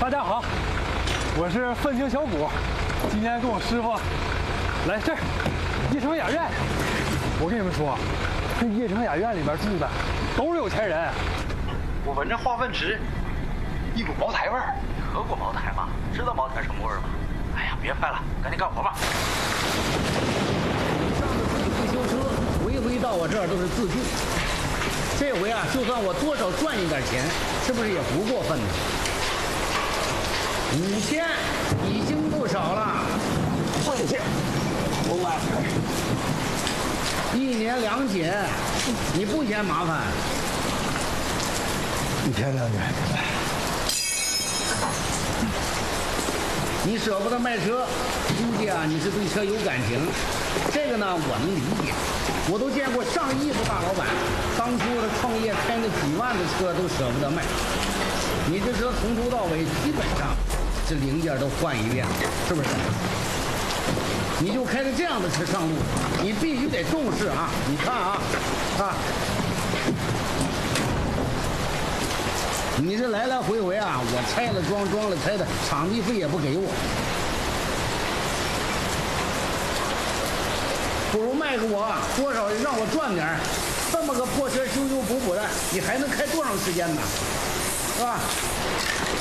大家好，我是愤青小谷，今天跟我师傅来这儿叶城雅苑。我跟你们说，这叶城雅苑里边住的都是有钱人。 我闻着化粪池一股茅台味儿。 喝过茅台吗？知道茅台什么味儿吗？哎呀，别拍了，赶紧干活吧。 上次自己不修车，回回到我这儿都是自助。这回啊，就算我多少赚一点钱，是不是也不过分呢？5000已经不少了。 4000，我晚了。 1年2检，你不嫌麻烦 1天2检。 你舍不得卖车，估计啊你是对车有感情。这个呢我能理解，我都见过上亿的大老板，当初的创业开那几万的车都舍不得卖。你这车从头到尾基本上这零件都换一遍，是不是？你就开着这样的车上路，你必须得重视啊！你看啊，你这来来回回啊，我拆了装，装了拆的，场地费也不给我，不如卖给我，多少让我赚点儿。这么个破车修修补补的，你还能开多长时间呢？是吧？